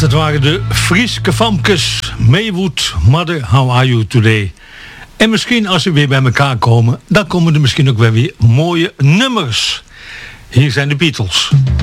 Dat waren de Frieske famkes. Maywood, Mother, how are you today? En misschien als ze weer bij elkaar komen, dan komen er misschien ook weer mooie nummers. Hier zijn de Beatles.